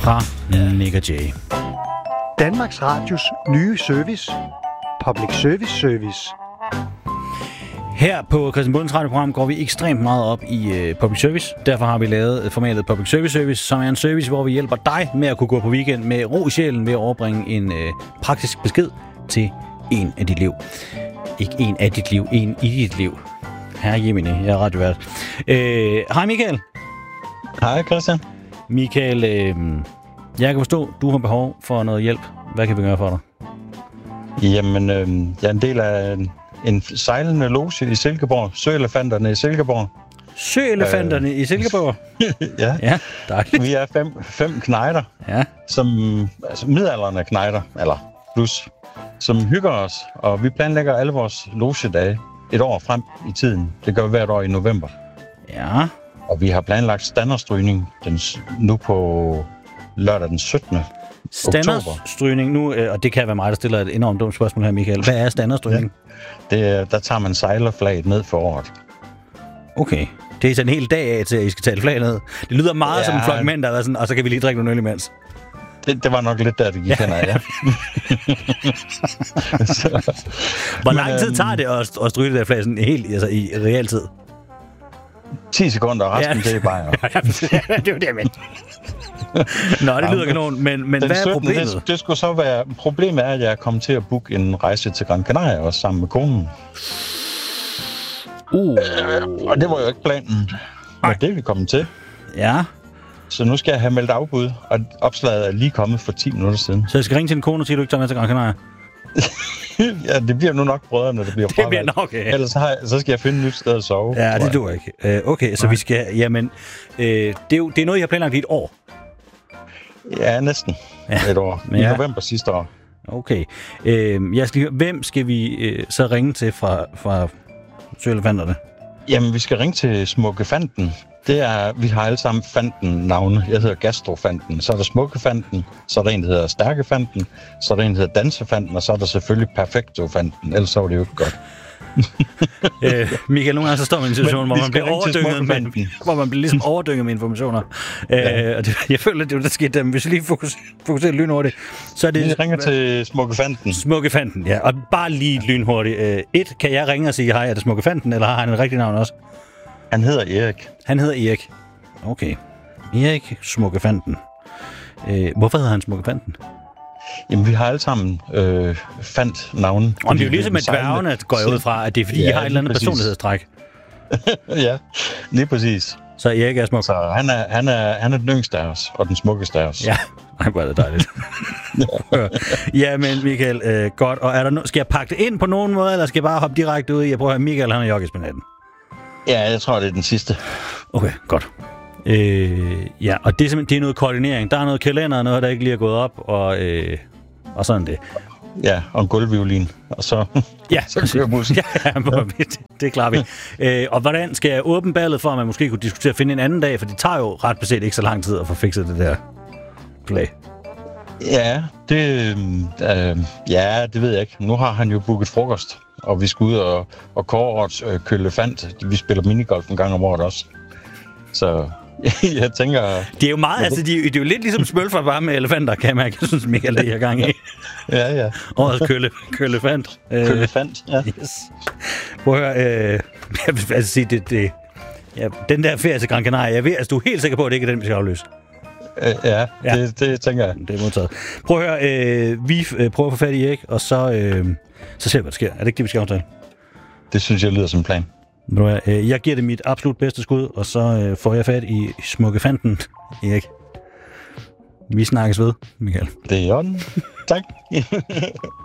fra Nick og Jay. Danmarks Radios nye service. Public Service. Her på Christian Bundens radioprogram går vi ekstremt meget op i public service. Derfor har vi lavet formatet Public Service, som er en service, hvor vi hjælper dig med at kunne gå på weekend med ro i sjælen ved at overbringe en praktisk besked til en af dit liv. Ikke en af dit liv, en i dit liv. Herre Jemini, jeg er radiovært. Hej Michael. Hej Christian. Michael, jeg kan forstå, du har behov for noget hjælp. Hvad kan vi gøre for dig? Jamen, jeg er en del af en sejlende loge i Silkeborg. Søelefanterne i Silkeborg. Søelefanterne i Silkeborg? Ja. Ja, dejligt. Vi er fem knejder, som midaldrende knejder, eller plus, som hygger os. Og vi planlægger alle vores logedage et år frem i tiden. Det gør vi hvert år i november. Ja. Og vi har planlagt standardstrygning nu på lørdag den 17. Standardstrygning nu, og det kan være mig, der stiller et enormt dumt spørgsmål her, Michael. Hvad er standardstrygning? Ja. Der tager man sejlerflaget ned for året. Okay. Det er så en hel dag af til, at I skal tage flaget ned. Det lyder meget som en flok mænd, der er sådan, og så kan vi lige drikke nogle øl imens. Det var nok lidt der, det gik hen af, ja. Hvor lang tid tager det at stryge det der flag sådan helt i realtid? 10 sekunder, og resten det er bare. Det er jo det, jeg mente. Nå, det lyder kanon, men hvad er problemet? Det skulle så være... Problemet er, at jeg er kommet til at booke en rejse til Gran Canaria, også sammen med konen. Og det var jo ikke planen. Men det er vi kommet til. Ja. Så nu skal jeg have meldt afbud, og opslaget er lige kommet for 10 minutter siden. Så jeg skal ringe til en kone og sige, at du ikke tager med til Gran Canaria? Ja, det bliver nu nok brødrene, når det bliver fravalgt. Det bliver nok, ja. Ellers så skal jeg finde et nyt sted at sove. Ja, det duer ikke. Okay, så vi skal... Jamen, det er noget, I har planlagt i et år? Ja, næsten et år. I november sidste år. Okay. Jeg skal høre, hvem skal vi så ringe til fra Søelefanterne? Jamen, vi skal ringe til Smukkefanten. Vi har alle sammen Fanten-navne. Jeg hedder Gastrofanten. Så er der Smukkefanten, så er der en, der hedder Stærkefanten, så er der en, der hedder Dansefanten, og så er der selvfølgelig Perfektofanten. Ellers så var det jo ikke godt. Michael, nogle gange så står man i en situation, hvor man bliver overdynget ligesom overdynget med informationer. Og jeg føler, det er jo der skete der, men hvis vi lige fokuserer lynhurtigt, så er det... Vi ringer til Smukkefanten. Smukkefanten, ja. Og bare lige lynhurtigt. Kan jeg ringe og sige, hej, er det Smukkefanten, eller har han et rigtigt navn også? Han hedder Erik. Han hedder Erik. Okay. Erik Smukkefanten. Hvorfor hedder han Smukkefanten? Jamen, vi har alle sammen fandt navne. Og det er jo ligesom med dværgene, går jeg ud fra, at det er fordi, jeg har et eller andet personlighedstræk. Ja, lige præcis. Så Erik er smuk. Så han er den yngste af os, og den smukkeste af os. Ja, hvor er det dejligt. Ja, men Michael, godt. Og er der skal jeg pakke det ind på nogen måde, eller skal jeg bare hoppe direkte ud i? Jeg prøver at høre, Michael, han er joggis med natten. Ja, jeg tror, det er den sidste. Okay, godt. Ja, og det er simpelthen noget koordinering. Der er noget kalender og noget, der ikke lige er gået op, og sådan det. Ja, og en gulvviolin, og så, så kører musikken. Ja, det klarer vi. Og hvordan skal jeg åbne ballet for, at man måske kunne diskutere at finde en anden dag, for det tager jo ret beset ikke så lang tid at få fikset det der play. Ja, det ved jeg ikke. Nu har han jo booket frokost, og vi skal ud og kåre årets kølefant. Vi spiller minigolf en gang om året også. Så jeg tænker... Det er jo meget, altså det er jo lidt ligesom smølfer bare med elefanter, kan jeg mærke. Jeg synes, Michael, det er i gang i. Ja. Årets kølefant. Kølefant, ja. Yes. Prøv at høre, jeg vil altså sige, ja, den der ferie til Gran Canaria, du er helt sikker på, at det ikke er den, vi skal afløse. Ja. Det tænker jeg. Det er modtaget. Prøv at høre, vi prøver at få fat i Erik, og så ser vi, hvad der sker. Er det ikke det, vi skal aftale? Det synes jeg lyder som en plan. Jeg giver det mit absolut bedste skud, og så får jeg fat i Smukkefanten, Erik. Vi snakkes ved, Michael. Det er i orden. Tak.